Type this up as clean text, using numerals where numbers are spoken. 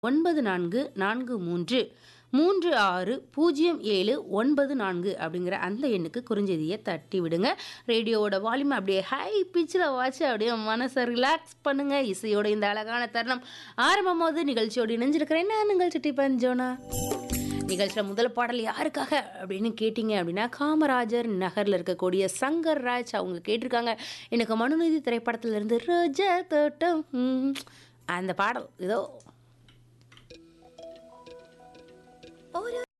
9443 360794 அப்படிங்கிற அந்த எண்ணுக்கு குறுஞ்செய்தியை தட்டி விடுங்க. ரேடியோவோட வால்யூம் அப்படியே ஹை பிச்சில் வாட்சி அப்படியே மனசை ரிலாக்ஸ் பண்ணுங்க. இசையோட இந்த அழகான தருணம் ஆரம்பம் போது நிகழ்ச்சியோடு இணைஞ்சிருக்கிறேன் நான் நிகழ்ச்சி டிபன் ஜோனா. நிகழ்ச்சியில் முதல் பாடல் யாருக்காக அப்படின்னு கேட்டிங்க அப்படின்னா காமராஜர் நகரில் இருக்கக்கூடிய சங்கர் ராஜ் அவங்க கேட்டிருக்காங்க. எனக்கு மனுநீதி திரைப்படத்திலிருந்து ரோஜா தோட்டம் அந்த பாடல் இதோ